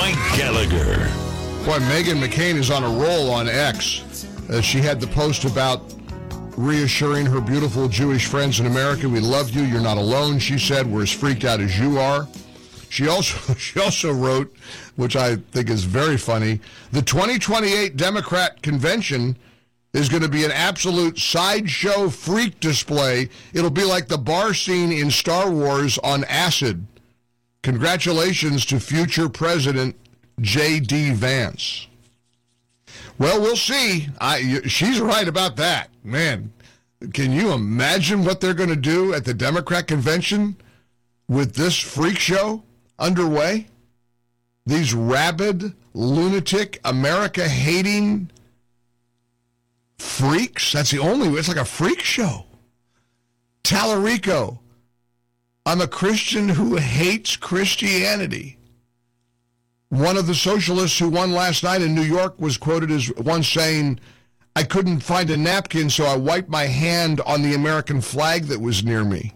Mike Gallagher. Boy, Meghan McCain is on a roll on X. She had the post about reassuring her beautiful Jewish friends in America. We love you. You're not alone, she said. We're as freaked out as you are. She also wrote, which I think is very funny, the 2028 Democrat convention is going to be an absolute sideshow freak display. It'll be like the bar scene in Star Wars on acid. Congratulations to future President J.D. Vance. Well, we'll see. She's right about that. Man, can you imagine what they're going to do at the Democrat convention with this freak show underway? These rabid, lunatic, America-hating freaks? That's the only way. It's like a freak show. Tallarico, I'm a Christian who hates Christianity. One of the socialists who won last night in New York was quoted as once saying, I couldn't find a napkin, so I wiped my hand on the American flag that was near me.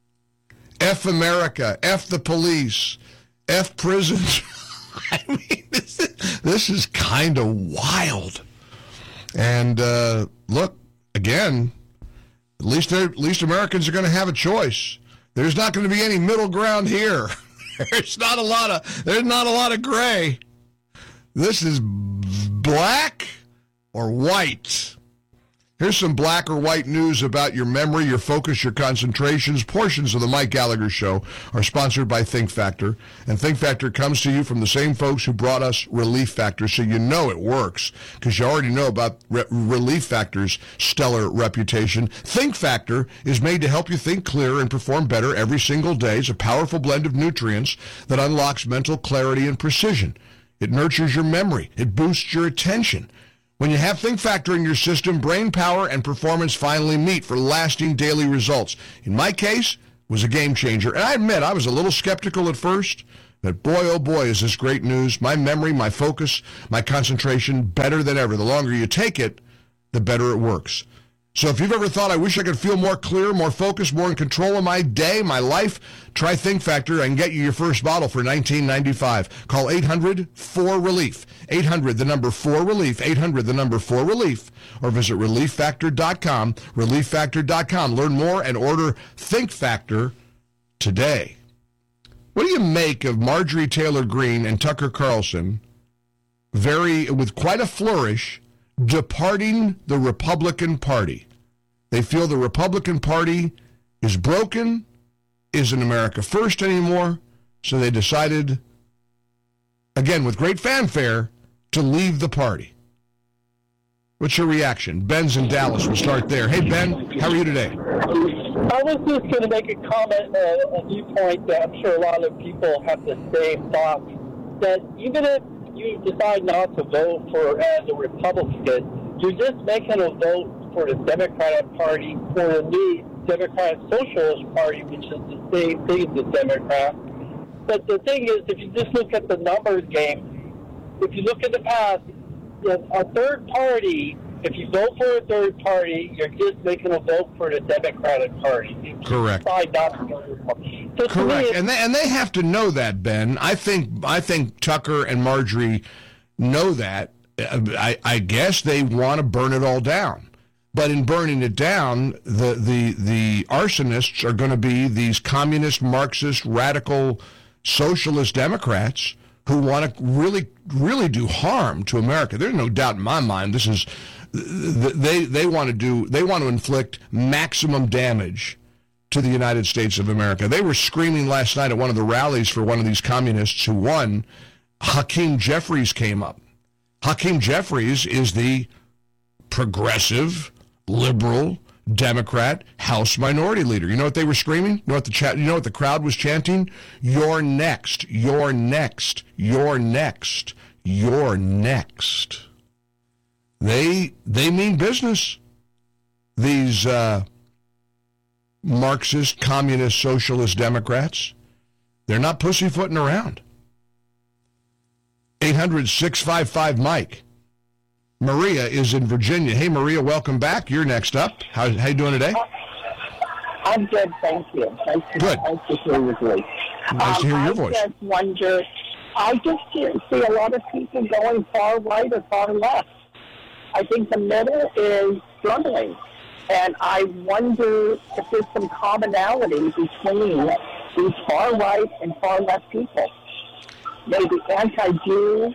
F America, F the police, F prisons. I mean, this is kind of wild. And look, again, at least Americans are going to have a choice. There's not going to be any middle ground here. There's not a lot of gray. This is black or white. Here's some black or white news about your memory, your focus, your concentrations. Portions of the Mike Gallagher Show are sponsored by Think Factor. And Think Factor comes to you from the same folks who brought us Relief Factor, so you know it works because you already know about Relief Factor's stellar reputation. Think Factor is made to help you think clearer and perform better every single day. It's a powerful blend of nutrients that unlocks mental clarity and precision. It nurtures your memory. It boosts your attention. When you have Think Factor in your system, brain power and performance finally meet for lasting daily results. In my case, it was a game changer. And I admit, I was a little skeptical at first, but boy, oh boy, is this great news. My memory, my focus, my concentration, better than ever. The longer you take it, the better it works. So if you've ever thought, I wish I could feel more clear, more focused, more in control of my day, my life, try Think Factor and get you your first bottle for $19.95. Call 800-4RELIEF. 800, the number 4RELIEF. 800, the number 4RELIEF. Or visit ReliefFactor.com. ReliefFactor.com. Learn more and order Think Factor today. What do you make of Marjorie Taylor Greene and Tucker Carlson, with quite a flourish, departing the Republican Party? They feel the Republican Party is broken, isn't America first anymore, so they decided, again with great fanfare, to leave the party. What's your reaction? Ben's in Dallas. We'll start there. Hey, Ben, how are you today? I was just going to make a comment, a viewpoint that I'm sure a lot of people have the same thoughts, that even if you decide not to vote for as a Republican, you're just making a vote for the Democratic Party, for the new Democratic Socialist Party, which is the same thing as the Democrat. But the thing is, if you just look at the numbers game, if you look at the past, a third party, if you vote for a third party, you're just making a vote for the Democratic Party. Correct. So correct. And they have to know that, Ben. I think Tucker and Marjorie know that. I guess they want to burn it all down. But in burning it down, the arsonists are going to be these communist, Marxist, radical, socialist Democrats who want to really, really do harm to America. There's no doubt in my mind. This is they want to inflict maximum damage to the United States of America. They were screaming last night at one of the rallies for one of these communists who won. Hakeem Jeffries came up. Hakeem Jeffries is the progressive, liberal, Democrat House Minority Leader. You know what they were screaming? You know what the crowd was chanting? You're next. You're next. You're next. You're next. They mean business. These Marxist, communist, socialist Democrats, they're not pussyfooting around. 800-655-MIKE. Maria is in Virginia. Hey, Maria, welcome back. You're next up. How you doing today? I'm good, thank you. Good. Nice to hear your voice. Nice to hear your voice. I just wonder, I just see a lot of people going far right or far left. I think the middle is struggling. And I wonder if there's some commonality between these far right and far left people. Maybe anti-Jew,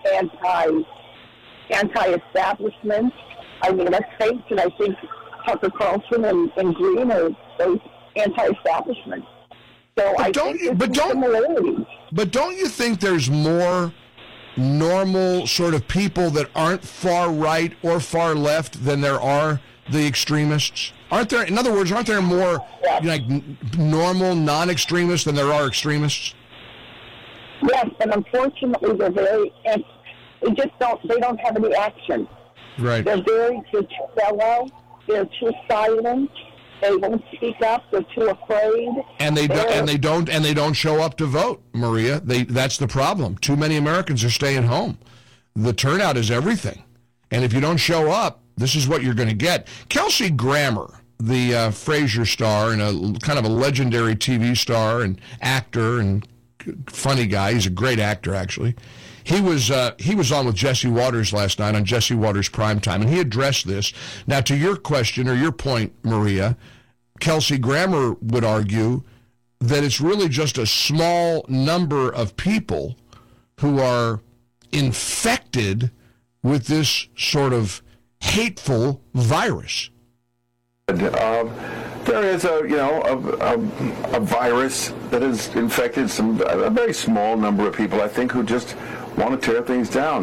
anti-establishment. I mean, let's face it, I think Tucker Carlson and Green are those anti-establishment. So I think there's similarities. But don't you think there's more normal sort of people that aren't far right or far left than there are the extremists? Aren't there? In other words, aren't there more like normal non-extremists than there are extremists? Yes, but unfortunately, they're very. They don't have any action. Right. They're too shallow. They're too silent. They won't speak up. They're too afraid. And they don't show up to vote, Maria. That's the problem. Too many Americans are staying home. The turnout is everything. And if you don't show up, this is what you're going to get. Kelsey Grammer, the Frasier star and a kind of a legendary TV star and actor and funny guy. He's a great actor, actually. He was on with Jesse Waters last night on Jesse Waters Primetime, and he addressed this. Now, to your question or your point, Maria, Kelsey Grammer would argue that it's really just a small number of people who are infected with this sort of hateful virus. There is a virus that has infected a very small number of people, I think, who just want to tear things down.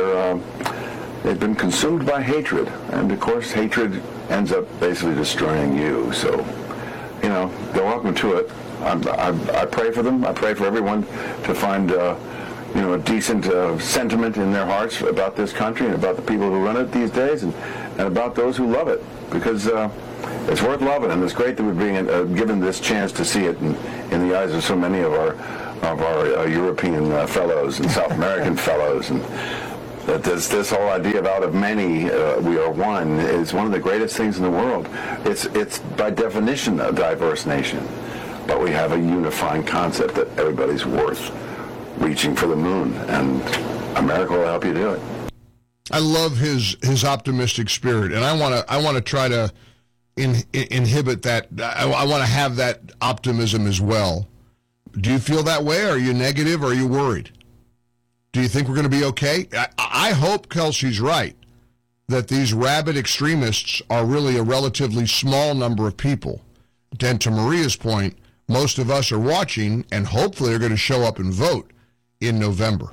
They've been consumed by hatred, and of course hatred ends up basically destroying you. So, they're welcome to it. I pray for them. I pray for everyone to find a decent sentiment in their hearts about this country and about the people who run it these days, and about those who love it, because it's worth loving, and it's great that we're being given this chance to see it in the eyes of so many of our European fellows and South American fellows, and that this whole idea of out of many we are one is one of the greatest things in the world. It's by definition a diverse nation, but we have a unifying concept that everybody's worth reaching for the moon, and America will help you do it. I love his optimistic spirit, and I want to try to inhibit that. I want to have that optimism as well. Do you feel that way? Are you negative? Or are you worried? Do you think we're going to be okay? I hope Kelsey's right, that these rabid extremists are really a relatively small number of people. And to Maria's point, most of us are watching, and hopefully they're going to show up and vote in November.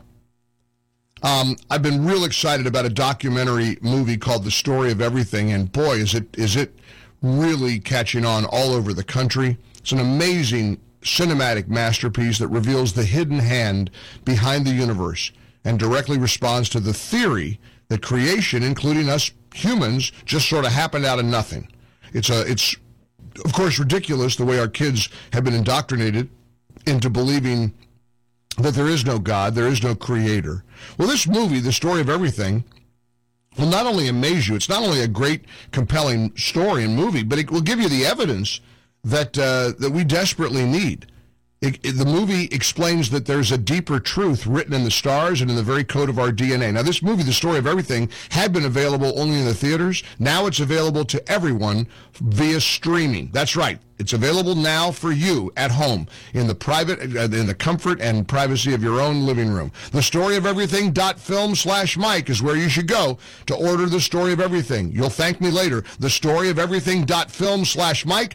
I've been real excited about a documentary movie called The Story of Everything, and boy, is it really catching on all over the country. It's an amazing cinematic masterpiece that reveals the hidden hand behind the universe and directly responds to the theory that creation, including us humans, just sort of happened out of nothing. It's of course ridiculous the way our kids have been indoctrinated into believing that there is no God, there is no creator. Well, this movie, The Story of Everything, will not only amaze you, it's not only a great, compelling story and movie, but it will give you the evidence that we desperately need. The movie explains that there's a deeper truth written in the stars and in the very code of our DNA. Now, this movie, The Story of Everything, had been available only in the theaters. Now it's available to everyone via streaming. That's right. It's available now for you at home in the comfort and privacy of your own living room. TheStoryOfEverything.film/Mike is where you should go to order The Story of Everything. You'll thank me later. TheStoryOfEverything.film/Mike.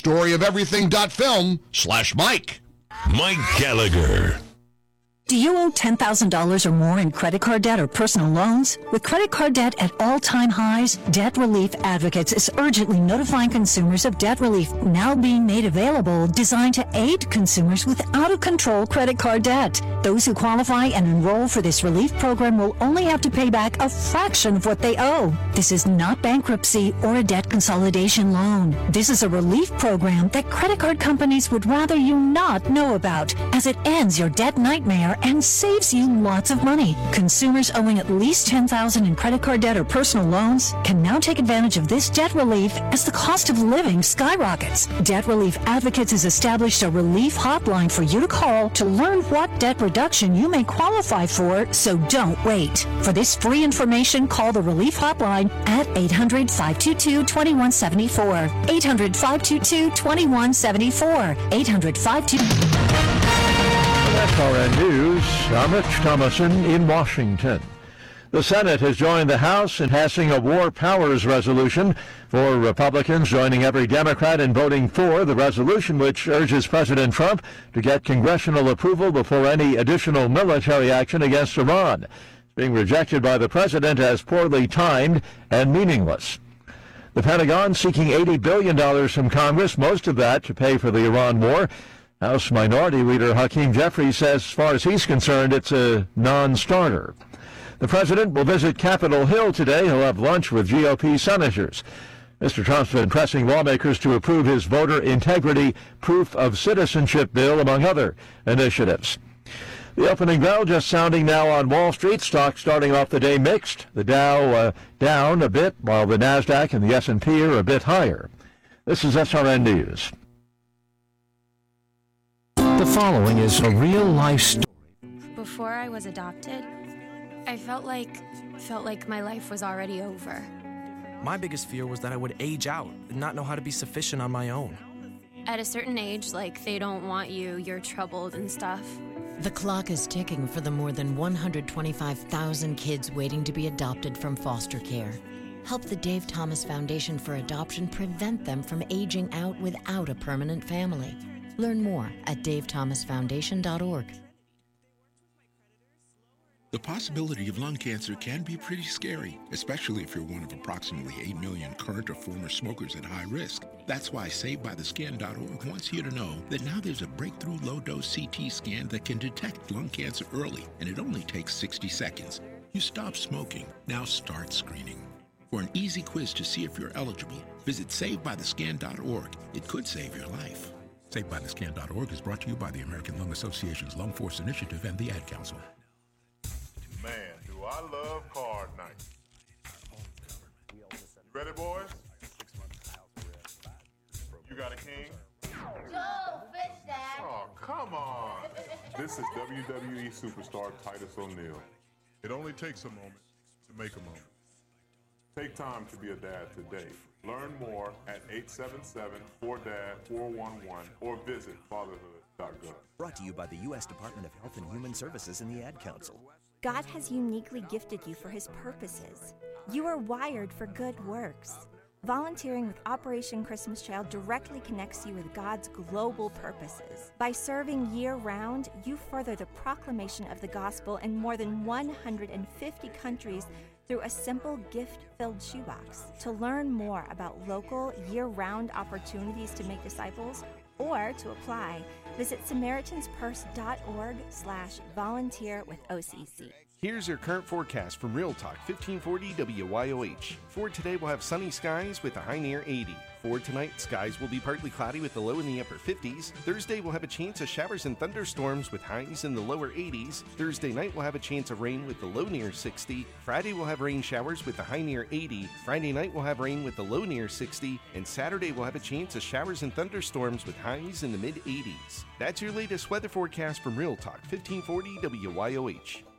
TheStoryOfEverything.film/Mike. Mike Gallagher. Do you owe $10,000 or more in credit card debt or personal loans? With credit card debt at all-time highs, Debt Relief Advocates is urgently notifying consumers of debt relief now being made available, designed to aid consumers with out-of-control credit card debt. Those who qualify and enroll for this relief program will only have to pay back a fraction of what they owe. This is not bankruptcy or a debt consolidation loan. This is a relief program that credit card companies would rather you not know about, as it ends your debt nightmare and saves you lots of money. Consumers owing at least $10,000 in credit card debt or personal loans can now take advantage of this debt relief as the cost of living skyrockets. Debt Relief Advocates has established a relief hotline for you to call to learn what debt reduction reduction you may qualify for, so don't wait. For this free information, call the Relief Hotline at 800-522-2174. 800-522-2174. 800-522... SRN News, I'm Rich Thomason in Washington. The Senate has joined the House in passing a War Powers resolution, for Republicans joining every Democrat in voting for the resolution, which urges President Trump to get congressional approval before any additional military action against Iran. It's being rejected by the president as poorly timed and meaningless. The Pentagon seeking $80 billion from Congress, most of that to pay for the Iran war. House Minority Leader Hakeem Jeffries says, as far as he's concerned, it's a non-starter. The president will visit Capitol Hill today. He'll have lunch with GOP senators. Mr. Trump's been pressing lawmakers to approve his voter integrity proof of citizenship bill, among other initiatives. The opening bell just sounding now on Wall Street. Stocks starting off the day mixed. The Dow down a bit, while the NASDAQ and the S&P are a bit higher. This is SRN News. The following is a real-life story. Before I was adopted, I felt like my life was already over. My biggest fear was that I would age out and not know how to be sufficient on my own. At a certain age, like, they don't want you, you're troubled and stuff. The clock is ticking for the more than 125,000 kids waiting to be adopted from foster care. Help the Dave Thomas Foundation for Adoption prevent them from aging out without a permanent family. Learn more at davethomasfoundation.org. The possibility of lung cancer can be pretty scary, especially if you're one of approximately 8 million current or former smokers at high risk. That's why SaveByTheScan.org wants you to know that now there's a breakthrough low-dose CT scan that can detect lung cancer early, and it only takes 60 seconds. You stop smoking. Now start screening. For an easy quiz to see if you're eligible, visit SaveByTheScan.org. It could save your life. SaveByTheScan.org is brought to you by the American Lung Association's Lung Force Initiative and the Ad Council. Man, do I love card night. You ready, boys? You got a king? Go, fish that. Oh, come on. This is WWE superstar Titus O'Neil. It only takes a moment to make a moment. Take time to be a dad today. Learn more at 877-4DAD-411 or visit fatherhood.gov. Brought to you by the U.S. Department of Health and Human Services and the Ad Council. God has uniquely gifted you for His purposes. You are wired for good works. Volunteering with Operation Christmas Child directly connects you with God's global purposes. By serving year-round, you further the proclamation of the gospel in more than 150 countries through a simple gift-filled shoebox. To learn more about local, year-round opportunities to make disciples or to apply, visit SamaritansPurse.org/volunteer with OCC. Here's your current forecast from Real Talk 1540 WYOH. For today, we'll have sunny skies with a high near 80. For tonight, skies will be partly cloudy with the low in the upper 50s. Thursday, we'll have a chance of showers and thunderstorms with highs in the lower 80s. Thursday night, we'll have a chance of rain with the low near 60. Friday, we'll have rain showers with the high near 80. Friday night, we'll have rain with the low near 60. And Saturday, we'll have a chance of showers and thunderstorms with highs in the mid 80s. That's your latest weather forecast from Real Talk 1540 WYOH.